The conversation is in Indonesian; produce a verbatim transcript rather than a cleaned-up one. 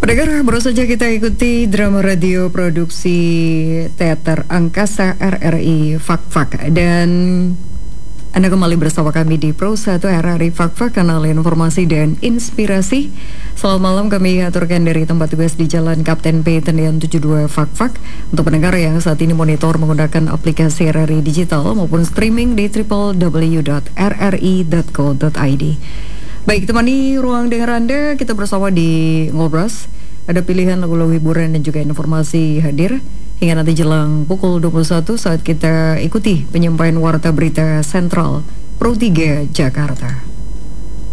Pendengar, baru saja kita ikuti drama radio produksi teater angkasa R R I Fak-Fak. Dan Anda kembali bersama kami di Pro satu R R I Fak-Fak, kanal informasi dan inspirasi. Selamat malam, kami aturkan dari tempat tugas di Jalan Kapten P Tendian tujuh puluh dua Fak-Fak. Untuk pendengar yang saat ini monitor menggunakan aplikasi R R I Digital maupun streaming di w w w dot r r i dot co dot i d. Baik, temani ruang dengar Anda, kita bersama di Ngobras. Ada pilihan lagu-lagu hiburan dan juga informasi hadir hingga nanti jelang pukul dua puluh satu saat kita ikuti penyampaian warta berita sentral Pro tiga Jakarta.